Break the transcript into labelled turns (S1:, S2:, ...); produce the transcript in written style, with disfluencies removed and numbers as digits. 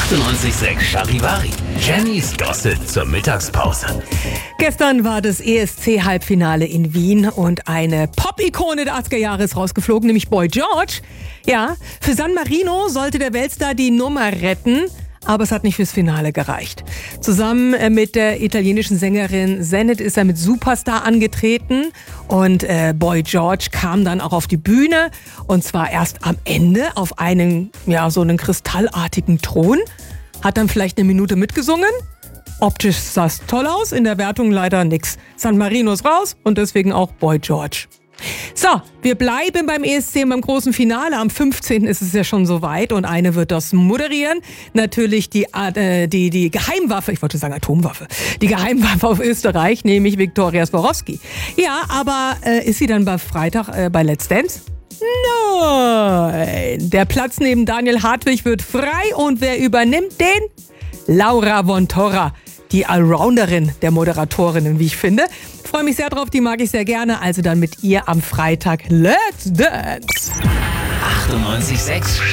S1: 98,6 Charivari. Jennys Gossip zur Mittagspause.
S2: Gestern war das ESC-Halbfinale in Wien und eine Pop-Ikone der 80er Jahre ist rausgeflogen, nämlich Boy George. Ja, für San Marino sollte der Weltstar die Nummer retten, aber es hat nicht fürs Finale gereicht. Zusammen mit der italienischen Sängerin Zenit ist er mit Superstar angetreten und Boy George kam dann auch auf die Bühne und zwar erst am Ende auf einen, so einen kristallartigen Thron, hat dann vielleicht eine Minute mitgesungen. Optisch sah es toll aus, in der Wertung leider nix. San Marino ist raus und deswegen auch Boy George. So, wir bleiben beim ESC beim großen Finale. Am 15. ist es ja schon soweit und eine wird das moderieren. Natürlich die Geheimwaffe, ich wollte sagen Atomwaffe, die Geheimwaffe auf Österreich, nämlich Viktoria Swarovski. Ja, aber ist sie dann bei Freitag bei Let's Dance? Nein, der Platz neben Daniel Hartwig wird frei und wer übernimmt den? Laura von Torra, die Allrounderin der Moderatorinnen, wie ich finde. Freue mich sehr drauf, die mag ich sehr gerne. Also dann mit ihr am Freitag Let's Dance.
S1: 98,6